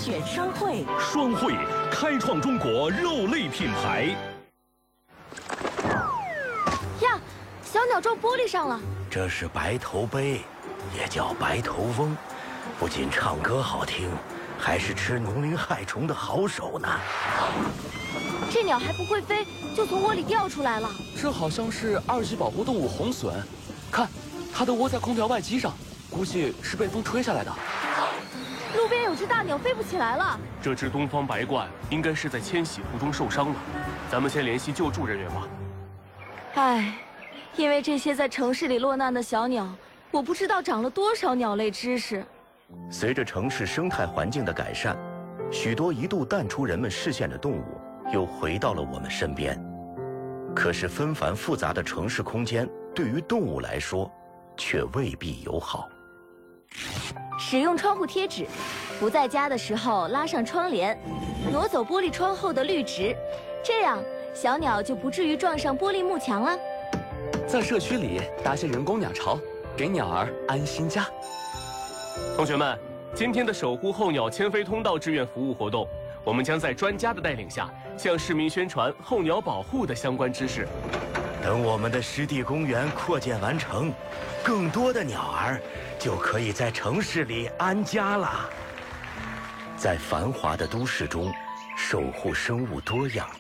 选双汇， 双汇开创中国肉类品牌。 呀，小鸟撞玻璃上了。 这是白头鹎，也叫白头翁，不仅唱歌好听，还是吃农林害虫的好手呢。 这鸟还不会飞，就从窝里掉出来了。 这好像是2级保护动物红隼，看，它都窝在空调外机上，估计是被风吹下来的。 路边有只大鸟飞不起来了。 这只东方白鹳应该是在迁徙途中受伤了，咱们先联系救助人员吧。 唉，因为这些在城市里落难的小鸟，我不知道长了多少鸟类知识。 随着城市生态环境的改善，许多一度淡出人们视线的动物又回到了我们身边。可是纷繁复杂的城市空间对于动物来说却未必友好。 使用窗户贴纸，不在家的时候拉上窗帘，挪走玻璃窗后的绿植，这样小鸟就不至于撞上玻璃幕墙了。 在社区里搭些人工鸟巢，给鸟儿安心家。 同学们，今天的守护候鸟迁飞通道志愿服务活动，我们将在专家的带领下，向市民宣传候鸟保护的相关知识。 等我们的湿地公园扩建完成，更多的鸟儿就可以在城市里安家了。在繁华的都市中，守护生物多样